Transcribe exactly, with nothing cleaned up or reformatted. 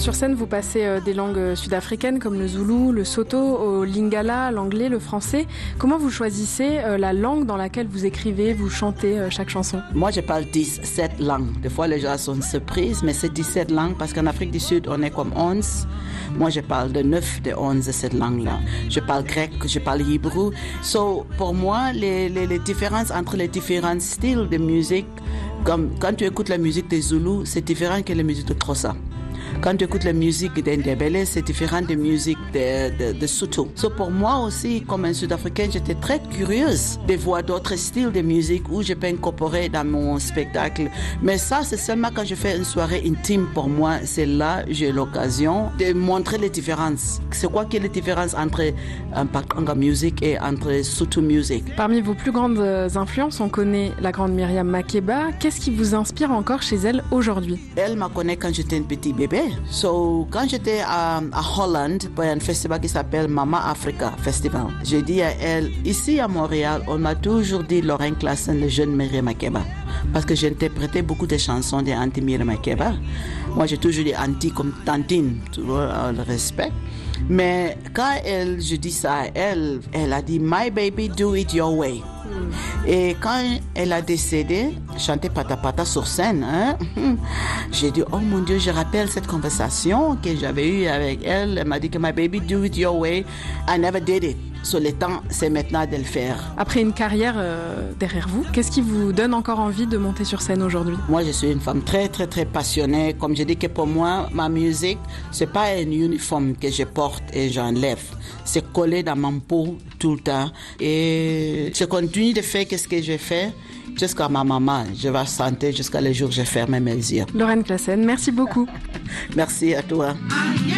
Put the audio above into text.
Sur scène, vous passez euh, des langues sud-africaines comme le zoulou, le soto, au lingala, l'anglais, le français. Comment vous choisissez euh, la langue dans laquelle vous écrivez, vous chantez euh, chaque chanson? Moi, je parle dix-sept langues. Des fois, les gens sont surprises, mais c'est dix-sept langues parce qu'en Afrique du Sud, on est comme onze. Moi, je parle de neuf de onze de cette langue-là. Je parle grec, je parle hébreu. So, pour moi, les, les, les différences entre les différents styles de musique, comme quand tu écoutes la musique des Zoulous, c'est différent que la musique de Xhosa. Quand tu écoutes la musique d'Indebele, c'est différent de la musique de, de, de Sotho. So pour moi aussi, comme un Sud-Africain, j'étais très curieuse de voir d'autres styles de musique où je peux incorporer dans mon spectacle. Mais ça, c'est seulement quand je fais une soirée intime pour moi. C'est là que j'ai l'occasion de montrer les différences. C'est quoi qui est la différence entre un Pakanga music et entre Sotho music? Parmi vos plus grandes influences, on connaît la grande Myriam Makeba. Qu'est-ce qui vous inspire encore chez elle aujourd'hui? Elle m'a connue quand j'étais un petit bébé. So, quand j'étais à, à Hollande pour un festival qui s'appelle Mama Africa Festival, j'ai dit à elle, ici à Montréal, on m'a toujours dit Lorraine Classen, le jeune Myriam Makeba. Parce que j'interprétais beaucoup de chansons de Auntie Myriam Makeba. Moi, j'ai toujours dit Auntie comme Tantine, tu vois, le respect. Mais quand elle, je dis ça à elle, elle a dit, My baby, do it your way. Mm. Et quand elle a décédé, chanter Pata Pata sur scène, hein, j'ai dit, oh mon Dieu, je rappelle cette conversation que j'avais eue avec elle. Elle m'a dit que My baby, do it your way. I never did it. So, le temps, c'est maintenant de le faire. Après une carrière euh, derrière vous, qu'est-ce qui vous donne encore envie de monter sur scène aujourd'hui? Moi, je suis une femme très, très, très passionnée. Comme je dis que pour moi, ma musique, c'est pas un uniforme que je porte et j'enlève. C'est collé dans mon peau tout le temps. Et je continue de faire ce que je fais jusqu'à ma maman. Je vais chanter jusqu'à le jour où je ferme mes yeux. Lorraine Classen, merci beaucoup. Merci à toi.